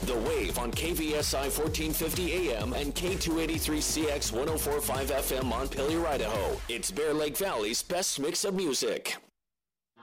The Wave on KVSI 1450 AM and K283CX 1045 FM Montpelier, Idaho. It's Bear Lake Valley's best mix of music.